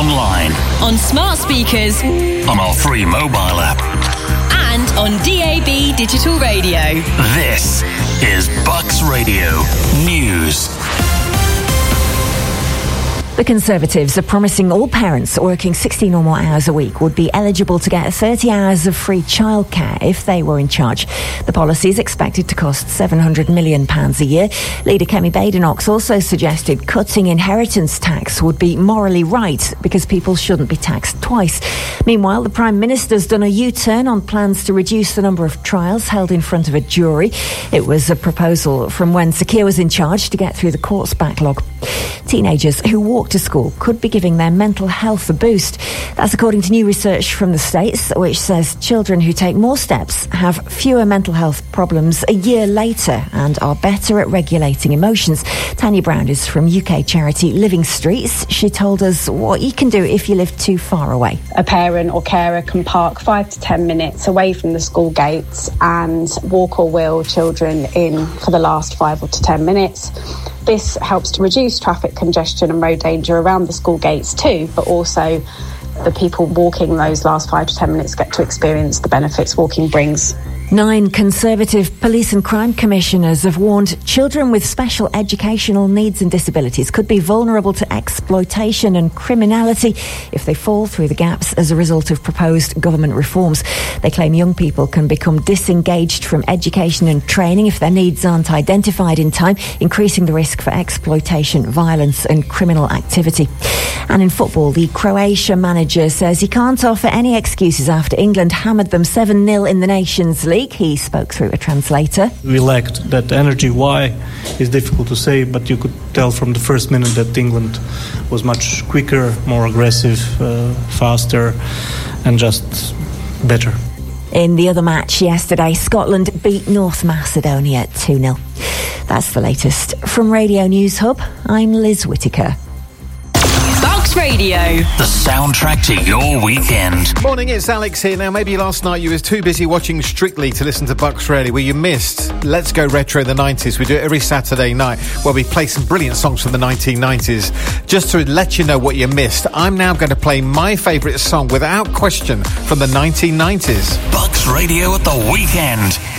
online, on smart speakers, on our free mobile app, and on DAB digital radio. This is Bucks Radio News. The Conservatives are promising all parents working 16 or more hours a week would be eligible to get 30 hours of free childcare if they were in charge. The policy is expected to cost £700 million a year. Leader Kemi Badenoch also suggested cutting inheritance tax would be morally right because people shouldn't be taxed twice. Meanwhile, the Prime Minister's done a U-turn on plans to reduce the number of trials held in front of a jury. It was a proposal from when Sir Keir was in charge to get through the court's backlog. Teenagers who walk to school could be giving their mental health a boost. That's according to new research from the States, which says children who take more steps have fewer mental health problems a year later and are better at regulating emotions. Tanya Brown is from UK charity Living Streets. She told us what you can do if you live too far away. A parent or carer can park 5 to 10 minutes away from the school gates and walk or wheel children in for the last 5 to 10 minutes. This helps to reduce traffic congestion and road danger around the school gates too, but also the people walking those last 5 to 10 minutes get to experience the benefits walking brings. 9 Conservative police and crime commissioners have warned children with special educational needs and disabilities could be vulnerable to exploitation and criminality if they fall through the gaps as a result of proposed government reforms. They claim young people can become disengaged from education and training if their needs aren't identified in time, increasing the risk for exploitation, violence and criminal activity. And in football, the Croatia manager says he can't offer any excuses after England hammered them 7-0 in the Nations League. He spoke through a translator. We lacked that energy. Why is difficult to say, but you could tell from the first minute that England was much quicker, more aggressive, faster and just better. In the other match yesterday, Scotland beat North Macedonia 2-0. That's the latest. From Radio News Hub, I'm Liz Whittaker. Bucks Radio, the soundtrack to your weekend. Morning, it's Alex here. Now, maybe last night you was too busy watching Strictly to listen to Bucks Radio, where you missed Let's Go Retro in the 90s. We do it every Saturday night, where we play some brilliant songs from the 1990s. Just to let you know what you missed, I'm now going to play my favourite song, without question, from the 1990s. Bucks Radio at the weekend.